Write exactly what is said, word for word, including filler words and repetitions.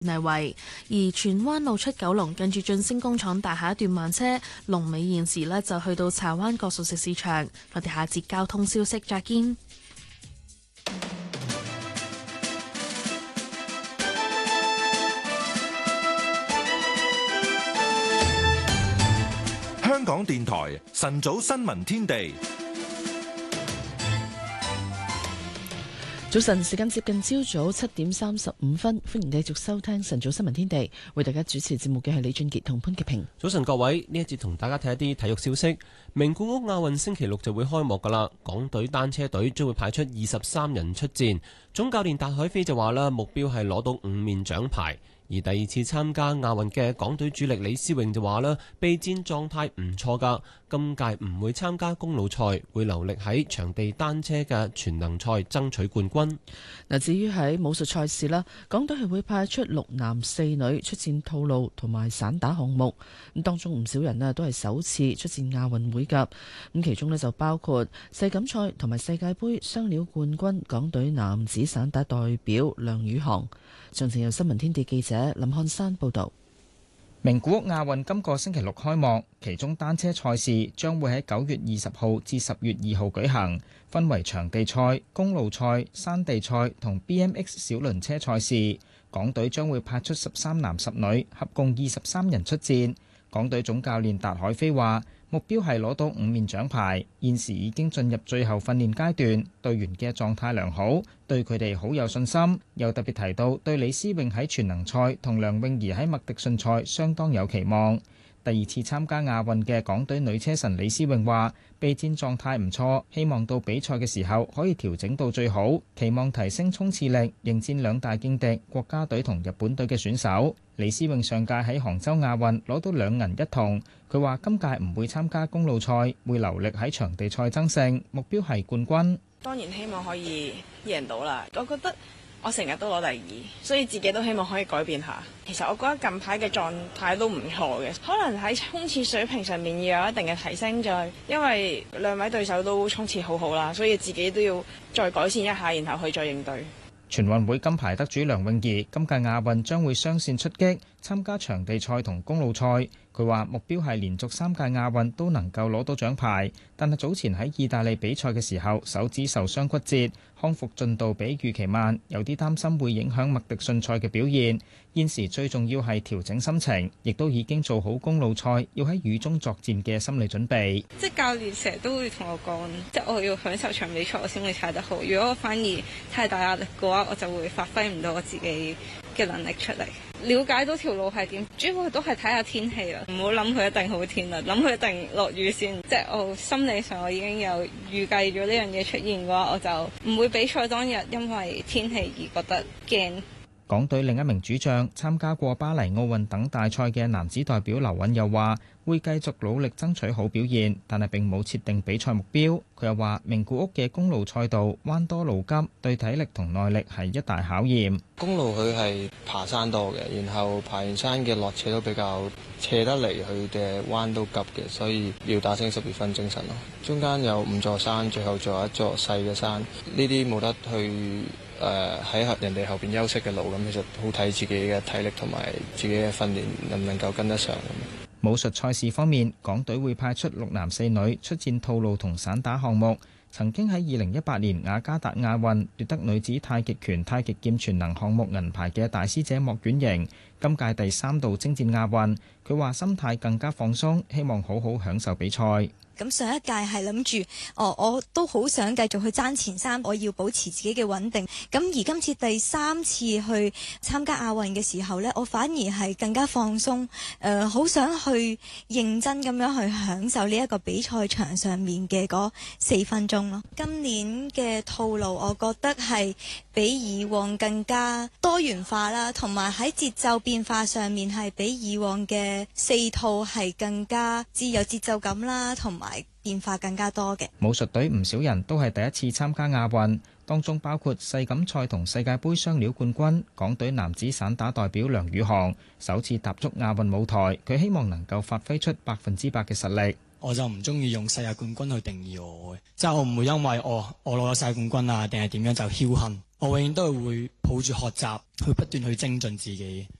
泥圍，而荃灣路出九龍近住晉升工廠大廈一段慢車，龍尾現時呢就去到柴灣角熟食市場。我哋下節交通消息再見。 香港電台晨早新聞天地。 早晨，時間接近朝早七點三十五分，歡迎繼續收聽晨早新聞天地。為大家主持節目嘅係李俊傑同潘潔平。 早晨各位，呢一節同大家睇一啲體育消息。名古屋亞運星期六就會開幕噶啦，港隊單車隊將會派出二十三人出戰。總教練達海飛就話啦，目標係攞到五面獎牌。而第二次參加亞運嘅港隊主力李思穎就話啦，備戰狀態唔錯噶，今屆唔會參加公路賽，會留力喺場地單車嘅全能賽爭取冠軍。 嗱，至於喺武術賽事啦，港隊係會派出六男四女出戰套路同埋散打項目，咁當中唔少人啊都係首次出戰亞運會噶，咁其中呢，就包括世錦賽同埋世界盃雙料冠軍港隊男子散打代表梁宇航。詳情由新聞天地記者林漢山報道。 名古屋亞運今個星期六開幕，其中單車賽事將會喺九月二十號至十月二號舉行，分為場地賽、公路賽、山地賽同 B M X 小輪車賽事。港隊將會派出十三男十女，合共二十三人出戰。港隊總教練達海飛話，目標係攞到五面獎牌，現時已經進入最後訓練階段，隊員嘅狀態良好，對佢哋好有信心。又特別提到對李思穎喺全能賽同梁詠儀喺麥迪遜賽相當有期望。第二次參加亞運嘅港隊女車神李思穎話，備戰狀態唔錯，希望到比賽嘅時候可以調整到最好，期望提升衝刺力，迎戰兩大勁敵國家隊同日本隊嘅選手。李思穎上屆喺杭州亞運攞到兩銀一銅，佢話今屆唔會參加公路賽，會留力喺場地賽爭勝，目標係冠軍。 當然希望可以贏到啦，我覺得我成日都攞第二，所以自己都希望可以改變下。其實我覺得近排嘅狀態都唔錯嘅，可能喺衝刺水平上面要有一定嘅提升，就係因為兩位對手都衝刺好好啦，所以自己都要再改善一下，然後去再應對。 全運會金牌得主梁詠儀今屆亞運將會雙線出擊，參加場地賽同公路賽。佢話目標係連續三屆亞運都能夠攞到獎牌，但係早前喺意大利比賽嘅時候手指受傷骨折，康復進度比預期慢，有啲擔心會影響麥迪遜賽嘅表現。現時最重要係調整心情，亦都已經做好公路賽要喺雨中作戰嘅心理準備。 即係教練成日都會同我講，即係我要享受場比賽，我先會踩得好。如果我反而太大壓力嘅話，我就會發揮唔到我自己嘅能力出嚟。了解到條路係點，主要都係睇下天氣啦，唔好諗佢一定好天啦，諗佢一定落雨先。即係我心理上我已經有預計咗呢樣嘢出現嘅話，我就唔會比賽當日因為天氣而覺得驚。 港隊另一名主將參加過巴黎奧運等大賽嘅男子代表劉允又話，會繼續努力爭取好表現，但係並冇設定比賽目標。佢又話，名古屋嘅公路賽道彎多路急，對體力同耐力係一大考驗。 公路佢係爬山多嘅，然後爬完山嘅落斜都比較斜得嚟，佢嘅彎都急嘅，所以要打醒十二分精神咯。中間有五座山，最後仲有一座細嘅山，呢啲冇得去。誒喺、呃、人哋後邊休息嘅路，咁其實好睇自己嘅體力同埋自己嘅訓練能唔能夠跟得上。 武術賽事方面，港隊會派出六男四女出戰套路同散打項目。曾經喺二零一八年雅加達亞運奪得女子太極拳、太極劍全能項目銀牌嘅大師姐莫婉瑩，今屆第三度征戰亞運。佢話心態更加放鬆，希望好好享受比賽。 咁上一屆係諗住，哦，我都好想繼續去爭前三，我要保持自己嘅穩定。咁而今次第三次去參加亞運嘅時候呢，我反而係更加放鬆，誒、呃，好想去認真咁樣去享受呢一個比賽場上面嘅嗰四分鐘咯。今年嘅套路，我覺得係比以往更加多元化啦，同埋喺節奏變化上面係比以往嘅四套係更加之有節奏感啦，同埋變化更加多嘅。 武術隊唔少人都係第一次參加亞運，當中包括世錦賽同世界盃雙料冠軍港隊男子散打代表梁宇航，首次踏足亞運舞台，佢希望能夠發揮出百分之百嘅實力。 我就唔中意用世界冠軍去定義我嘅，即係我唔會因為我我攞咗世界冠軍啊，定係點樣就僥倖。 我永遠都係會抱住學習去不斷去精進自己。